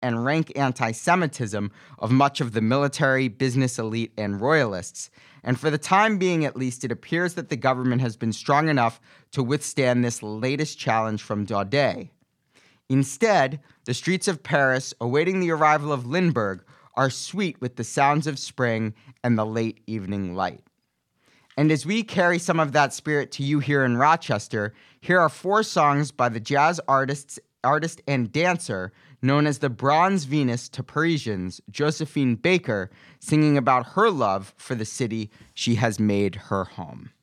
and rank anti-Semitism of much of the military, business elite, and royalists. And for the time being, at least, it appears that the government has been strong enough to withstand this latest challenge from Daudet. Instead, the streets of Paris, awaiting the arrival of Lindbergh, are sweet with the sounds of spring and the late evening light. And as we carry some of that spirit to you here in Rochester, here are 4 songs by the jazz artist and dancer known as the Bronze Venus to Parisians, Josephine Baker, singing about her love for the city she has made her home.